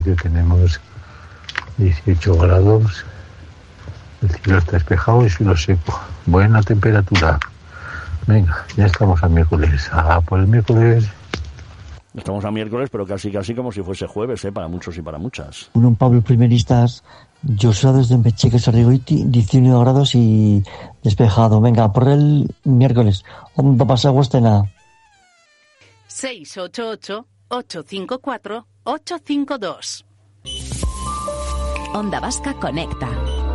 Que tenemos 18 grados, el cielo está despejado y suelo seco, buena temperatura. Venga, ya estamos a miércoles, por el miércoles. Estamos a miércoles, pero casi como si fuese jueves, para muchos y para muchas. Un Pablo primeristas, Joshua desde Mecheque, Sarrigoiti, 19 grados y despejado. Venga, por el miércoles, ¿dónde pasa Agostena? 688-854-852. Onda Vasca Conecta.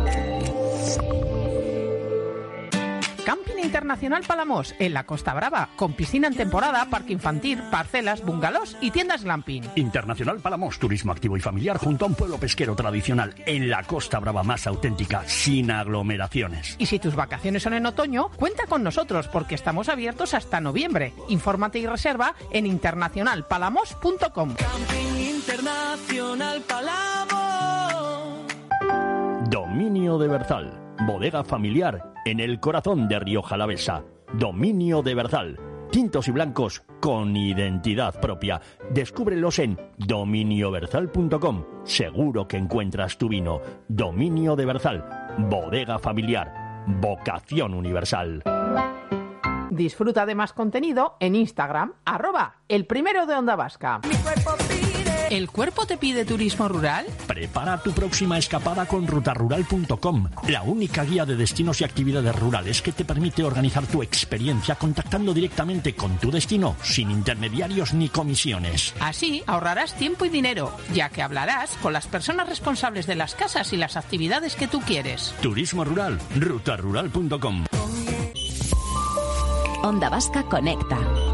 Camping Internacional Palamos, en la Costa Brava, con piscina en temporada, parque infantil, parcelas, bungalows y tiendas glamping. Internacional Palamos, turismo activo y familiar junto a un pueblo pesquero tradicional en la Costa Brava más auténtica, sin aglomeraciones. Y si tus vacaciones son en otoño, cuenta con nosotros porque estamos abiertos hasta noviembre. Infórmate y reserva en internacionalpalamos.com. Camping Internacional Palamos. Dominio de Berzal, bodega familiar en el corazón de Rioja Alavesa. Dominio de Berzal, tintos y blancos con identidad propia. Descúbrelos en dominioberzal.com. Seguro que encuentras tu vino. Dominio de Berzal, bodega familiar, vocación universal. Disfruta de más contenido en Instagram, @elprimero de Onda Vasca. ¿El cuerpo te pide turismo rural? Prepara tu próxima escapada con rutarural.com, la única guía de destinos y actividades rurales que te permite organizar tu experiencia contactando directamente con tu destino, sin intermediarios ni comisiones. Así ahorrarás tiempo y dinero, ya que hablarás con las personas responsables de las casas y las actividades que tú quieres. Turismo rural, rutarural.com. Onda Vasca Conecta.